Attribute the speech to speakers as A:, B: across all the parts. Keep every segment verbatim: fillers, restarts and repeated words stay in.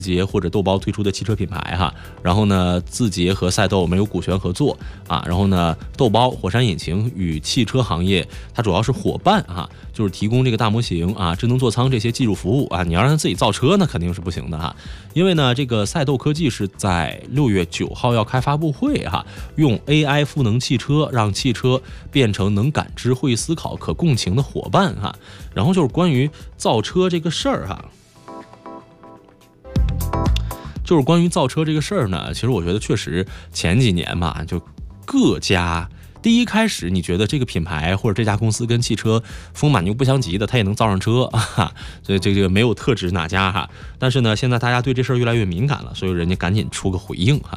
A: 捷或者豆包推出的汽车品牌哈，然后呢，字节和赛豆没有股权合作啊，然后呢，豆包、火山引擎与汽车行业它主要是伙伴哈，就是提供这个大模型啊、智能座舱这些技术服务啊，你要让它自己造车那肯定是不行的哈，因为呢，这个赛豆科技是在六月九号要开发布会哈，用 A I 赋能汽车，让汽车变成能感知、会思考、可共情的伙伴哈，然后就是关于造车这个事儿哈。就是关于造车这个事儿呢，其实我觉得确实前几年吧，就各家第一开始你觉得这个品牌或者这家公司跟汽车风马牛不相及的，它也能造上车啊，所以这个没有特指哪家哈。但是呢，现在大家对这事儿越来越敏感了，所以人家赶紧出个回应哈。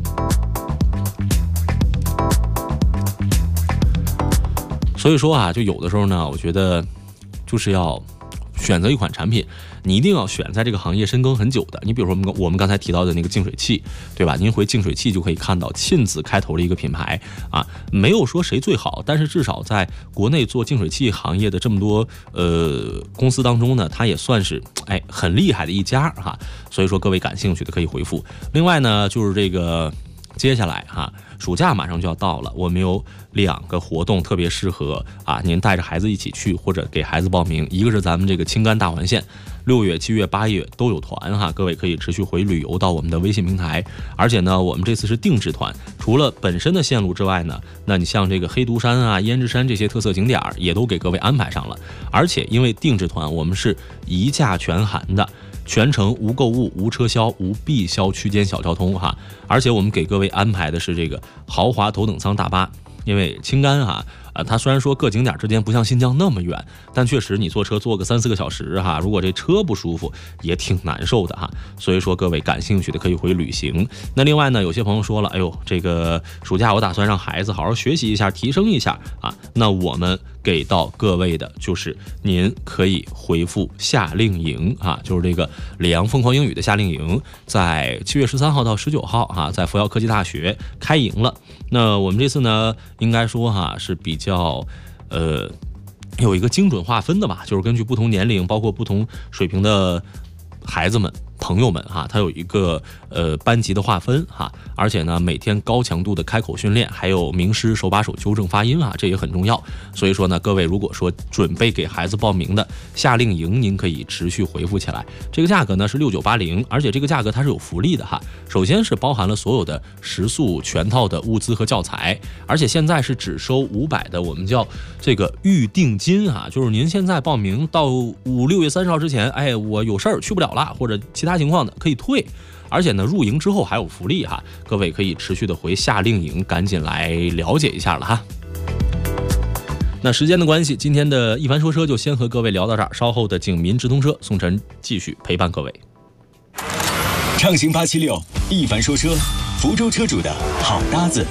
A: 所以说啊，就有的时候呢，我觉得就是要选择一款产品，你一定要选在这个行业深耕很久的。你比如说我们我们刚才提到的那个净水器，对吧？您回净水器就可以看到沁子开头的一个品牌啊，没有说谁最好，但是至少在国内做净水器行业的这么多呃公司当中呢，它也算是哎很厉害的一家哈。所以说各位感兴趣的可以回复。另外呢，就是这个接下来哈，暑假马上就要到了，我们有两个活动特别适合啊，您带着孩子一起去或者给孩子报名。一个是咱们这个青甘大环线，六月、七月、八月都有团哈，各位可以持续回旅游到我们的微信平台。而且呢，我们这次是定制团，除了本身的线路之外呢，那你像这个黑毒山啊、胭脂山这些特色景点也都给各位安排上了。而且因为定制团，我们是一价全含的。全程无购物、无车销、无必销区间小交通哈，而且我们给各位安排的是这个豪华头等舱大巴，因为青甘哈，呃，它虽然说各景点之间不像新疆那么远，但确实你坐车坐个三四个小时哈，如果这车不舒服也挺难受的哈。所以说各位感兴趣的可以回旅行。那另外呢，有些朋友说了，哎呦，这个暑假我打算让孩子好好学习一下，提升一下啊，那我们给到各位的就是您可以回复夏令营啊，就是这个里昂疯狂英语的夏令营，在七月十三号到十九号啊，在福耀科技大学开营了。那我们这次呢，应该说哈是比较呃有一个精准划分的吧，就是根据不同年龄，包括不同水平的孩子们。朋友们哈，它有一个呃班级的划分哈，而且呢每天高强度的开口训练，还有名师手把手纠正发音啊，这也很重要。所以说呢，各位如果说准备给孩子报名的夏令营，您可以持续回复起来。这个价格呢是六九八零，而且这个价格它是有福利的哈。首先是包含了所有的食宿全套的物资和教材，而且现在是只收五百的，我们叫这个预定金啊，就是您现在报名到五六月三十号之前，哎，我有事儿去不了了，或者其他情况的可以退，而且呢入营之后还有福利哈，各位可以持续的回夏令营，赶紧来了解一下了哈。那时间的关系，今天的一凡说车就先和各位聊到这儿，稍后的景民直通车，宋晨继续陪伴各位。
B: 畅行八七六，一凡说车，福州车主的好搭子。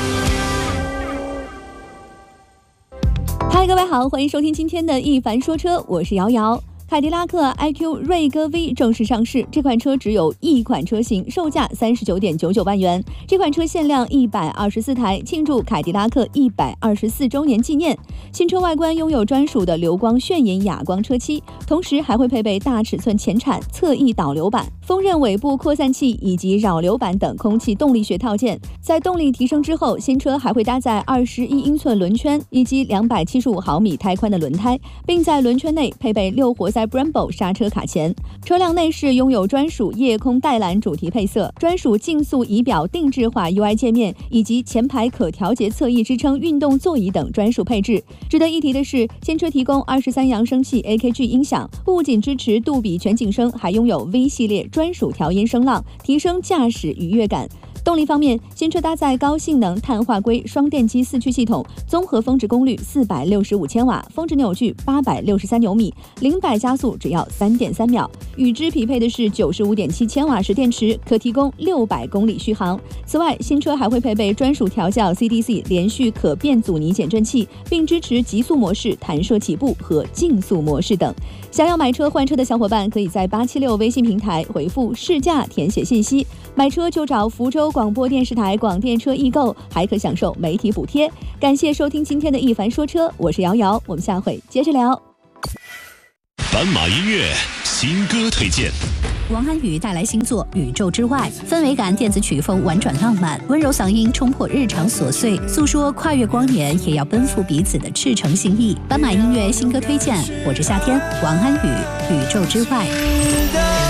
C: 嗨，各位好，欢迎收听今天的一凡说车，我是瑶瑶。凯迪拉克 I Q 锐歌 V 正式上市，这款车只有一款车型，售价三十九点九九万元。这款车限量一百二十四台，庆祝凯迪拉克一百二十四周年纪念。新车外观拥有专属的流光炫影哑光车漆，同时还会配备大尺寸前铲、侧翼导流板、锋刃尾部扩散器以及扰流板等空气动力学套件。在动力提升之后，新车还会搭载二十一英寸轮圈以及两百七十五毫米胎宽的轮胎，并在轮圈内配备六活塞Brembo 刹车卡钳。车辆内饰拥有专属夜空带蓝主题配色，专属竞速仪表定制化 U I 界面，以及前排可调节侧翼支撑运动座椅等专属配置。值得一提的是，新车提供二十三扬声器 A K G 音响，不仅支持杜比全景声，还拥有 V 系列专属调音声浪，提升驾驶愉悦感。动力方面，新车搭载高性能碳化硅双电机四驱系统，综合峰值功率四百六十五千瓦，峰值扭矩八百六十三牛米，零百加速只要三点三秒。与之匹配的是九十五点七千瓦时电池，可提供六百公里续航。此外，新车还会配备专属调校 C D C 连续可变阻尼减震器，并支持极速模式、弹射起步和竞速模式等。想要买车换车的小伙伴，可以在八七六微信平台回复试驾填写信息，买车就找福州广播电视台广电车易购，还可享受媒体补贴。感谢收听今天的一凡说车，我是瑶瑶，我们下回接着聊。
B: 斑马音乐新歌推荐。
D: 王安宇带来新作《宇宙之外》，氛围感电子曲风婉转浪漫，温柔嗓音冲破日常琐碎，诉说跨越光年也要奔赴彼此的赤诚心意。斑马音乐新歌推荐：我是夏天，王安宇，《宇宙之外》。